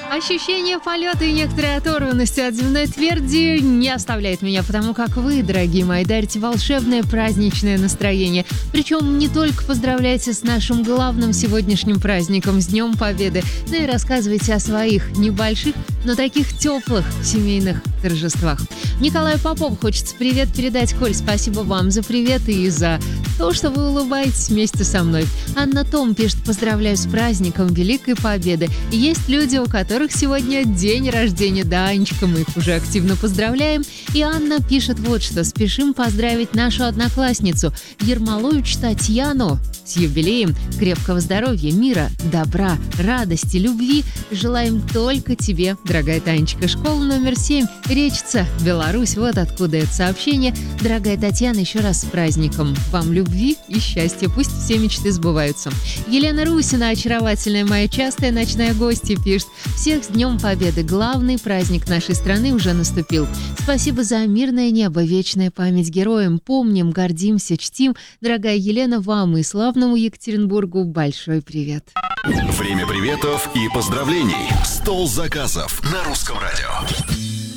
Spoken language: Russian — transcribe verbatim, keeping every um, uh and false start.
Ощущение полета и некоторой оторванности от земной тверди не оставляет меня, потому как вы, дорогие мои, дарите волшебное праздничное настроение. Причем не только поздравляйте с нашим главным сегодняшним праздником, с Днем Победы, но и рассказывайте о своих небольших, но таких теплых семейных торжествах. Николаю Попову хочется привет передать. Коль, спасибо вам за привет и за то, что вы улыбаетесь вместе со мной. Анна Том пишет: поздравляю с праздником Великой Победы. Есть люди, у которых сегодня день рождения. Да, Анечка, мы их уже активно поздравляем. И Анна пишет вот что: спешим поздравить нашу одноклассницу Ермолович Татьяну с юбилеем. Крепкого здоровья, мира, добра, радости, любви желаем только тебе, дорогая Танечка. Школа номер семь, Речица, Беларусь. Вот откуда это сообщение. Дорогая Татьяна, еще раз с праздником. Вам любви и счастья. Пусть все мечты сбываются. Елена Русина, очаровательная моя частая ночная гостья, пишет: всех с Днем Победы. Главный праздник нашей страны уже наступил. Спасибо за мирное небо, вечная память героям. Помним, гордимся, чтим. Дорогая Елена, вам и славному Екатеринбургу большой привет. Время приветов и поздравлений. Стол заказов на Русском радио.